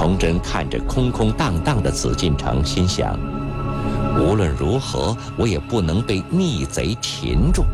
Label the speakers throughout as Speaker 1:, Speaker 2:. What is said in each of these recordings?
Speaker 1: 崇祯看着空空荡荡的紫禁城，心想：无论如何，我也不能被逆贼擒住。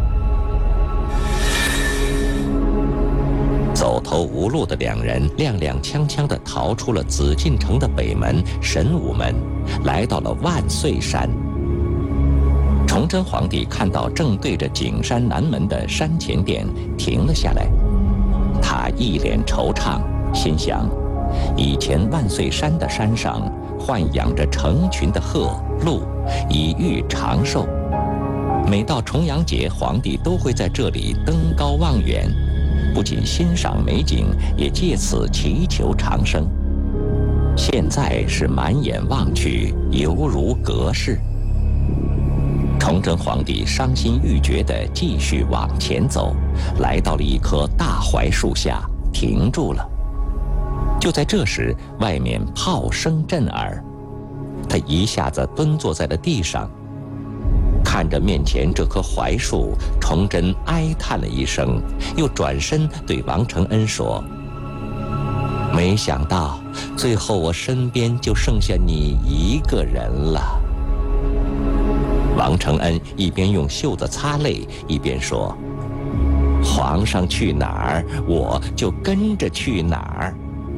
Speaker 1: 走投无路的两人踉踉跄跄地逃出了紫禁城的北门神武门，来到了万岁山。崇祯皇帝看到正对着景山南门的山前殿，停了下来。他一脸惆怅，心想：以前万岁山的山上豢养着成群的鹤鹿，以寓长寿。每到重阳节，皇帝都会在这里登高望远，不仅欣赏美景，也借此祈求长生。现在是满眼望去，犹如隔世。崇祯皇帝伤心欲绝地继续往前走，来到了一棵大槐树下，停住了。就在这时，外面炮声震耳，他一下子蹲坐在了地上，看着面前这棵槐树，崇祯哀叹了一声，又转身对王承恩说：“没想到最后我身边就剩下你一个人了。”王承恩一边用袖子擦泪，一边说：“皇上去哪儿，我就跟着去哪儿。”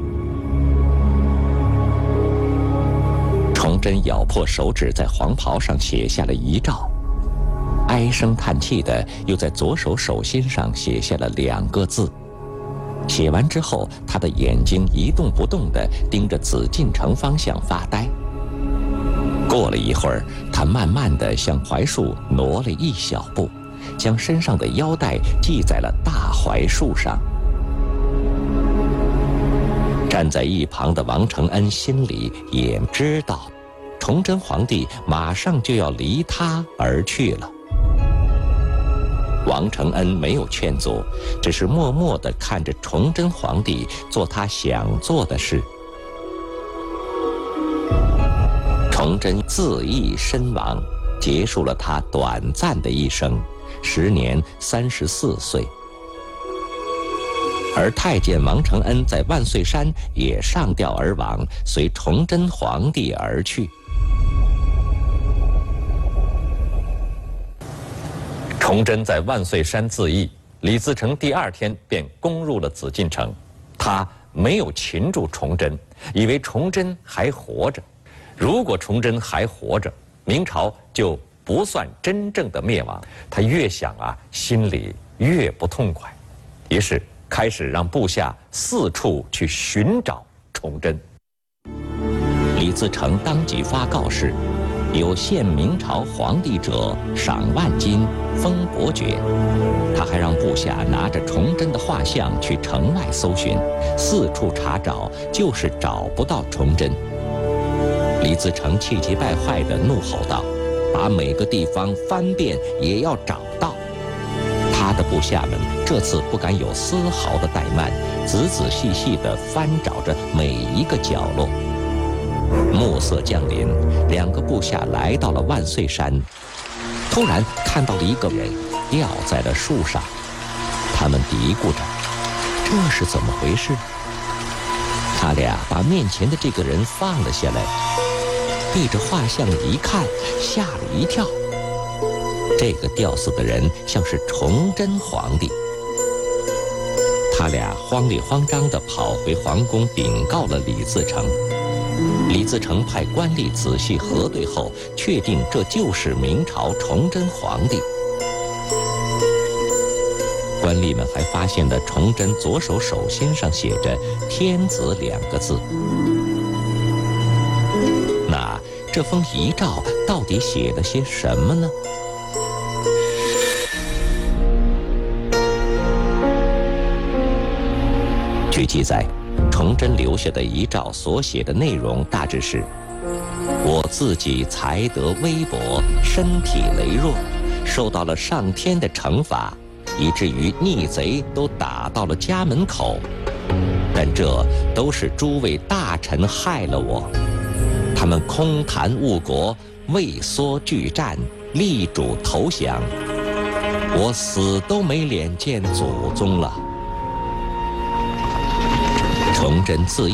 Speaker 1: 崇祯咬破手指，在黄袍上写下了遗诏，唉声叹气的又在左手手心上写下了2个字。写完之后，他的眼睛一动不动地盯着紫禁城方向发呆。过了一会儿，他慢慢地向槐树挪了一小步，将身上的腰带系在了大槐树上。站在一旁的王承恩心里也知道，崇祯皇帝马上就要离他而去了。王承恩没有劝阻，只是默默地看着崇祯皇帝做他想做的事。崇祯自缢身亡，结束了他短暂的一生，时年34岁。而太监王承恩在万岁山也上吊而亡，随崇祯皇帝而去。崇祯在万岁山自缢，李自成第2天便攻入了紫禁城。他没有擒住崇祯，以为崇祯还活着。如果崇祯还活着，明朝就不算真正的灭亡。他越想心里越不痛快，于是开始让部下四处去寻找崇祯。李自成当即发告示，有陷明朝皇帝者，赏万金，封伯爵。他还让部下拿着崇祯的画像去城外搜寻，四处查找，就是找不到崇祯。李自成气急败坏地怒吼道：“把每个地方翻遍也要找到！”他的部下们这次不敢有丝毫的怠慢，仔仔细细地翻找着每一个角落。暮色降临，2个部下来到了万岁山，突然看到了一个人吊在了树上。他们嘀咕着：“这是怎么回事？”他俩把面前的这个人放了下来，对着画像一看，吓了一跳。这个吊死的人像是崇祯皇帝。他俩慌里慌张地跑回皇宫禀告了李自成。李自成派官吏仔细核对后，确定这就是明朝崇祯皇帝。官吏们还发现了崇祯左手手心上写着“天子”2个字。那这封遗诏到底写了些什么呢？据记载，崇祯留下的遗诏所写的内容大致是：我自己才德微薄，身体羸弱，受到了上天的惩罚，以至于逆贼都打到了家门口，但这都是诸位大臣害了我。他们空谈误国，畏缩拒战，力主投降，我死都没脸见祖宗了。崇祯自